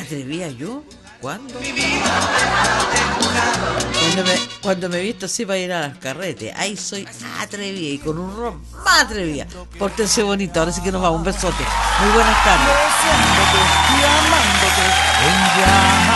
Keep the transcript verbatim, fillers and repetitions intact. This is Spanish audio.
¿Atrevía yo? ¿Cuándo? Cuando me, cuando me he visto así para ir a las carretes. Ahí soy atrevida y con un ron más atrevida. Pórtense bonito, ahora sí que nos vamos. Un besote. Muy buenas tardes. Y amándote en llamas.